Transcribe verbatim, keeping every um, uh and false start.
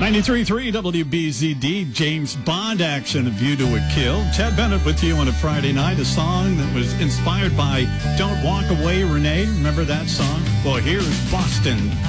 ninety-three point three W B Z D, James Bond action, A View to a Kill. Chad Bennett with you on a Friday night, a song that was inspired by Don't Walk Away, Renee. Remember that song? Well, here's Boston.